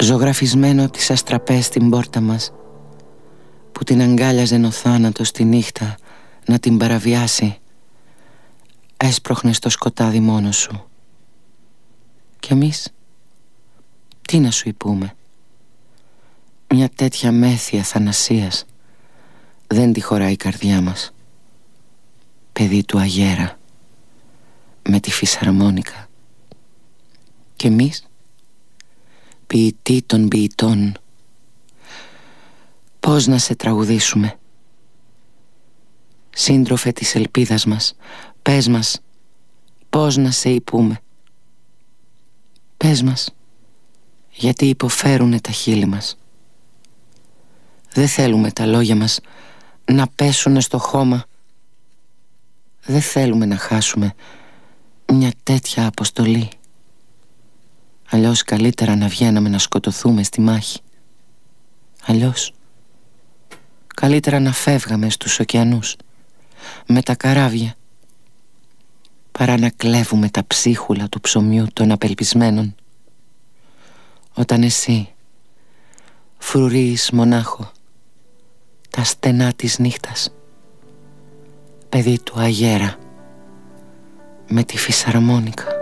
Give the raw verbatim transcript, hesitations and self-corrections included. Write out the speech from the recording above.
ζωγραφισμένο από τις αστραπές στην πόρτα μας, που την αγκάλιαζε ο θάνατος τη νύχτα να την παραβιάσει, έσπροχνες το σκοτάδι μόνος σου. Κι εμείς τι να σου υπούμε? Μια τέτοια μέθεια θανασίας δεν τη χωράει η καρδιά μας. Παιδί του αγέρα με τη φυσαρμόνικα. Κι εμείς ποιητοί των ποιητών, πώς να σε τραγουδήσουμε? Σύντροφε της ελπίδας μας, πες μας πώς να σε υπούμε. Πες μας γιατί υποφέρουνε τα χείλη μας. Δεν θέλουμε τα λόγια μας να πέσουνε στο χώμα. Δεν θέλουμε να χάσουμε μια τέτοια αποστολή. Αλλιώς καλύτερα να βγαίναμε να σκοτωθούμε στη μάχη. Αλλιώς καλύτερα να φεύγαμε στους ωκεανούς με τα καράβια, παρά να κλέβουμε τα ψίχουλα του ψωμιού των απελπισμένων, όταν εσύ φρουρείς μονάχο τα στενά της νύχτας, παιδί του αγέρα με τη φυσαρμόνικα.